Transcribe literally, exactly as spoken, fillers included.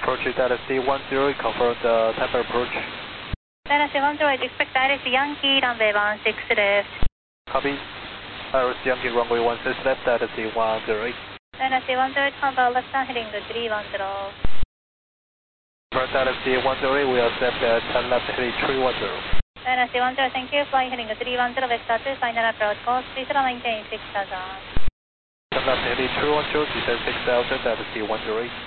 Approach Dynasty one zero, confirm the Tampa approach. Dynasty one zero, expect Dynasty Yankee, runway one six left. Copy. Iris Yankee, runway one six left, Dynasty one zero eight. Dynasty one zero eight, control left down, heading to three one zero. For Dynasty one zero eight, we accept uh, ten left, heading three one zero. Dynasty one zero, thank you, flying heading to three one zero, vector two, final approach course, please maintain six thousand. ten left, heading three one zero, descend six thousand, Dynasty one zero eight.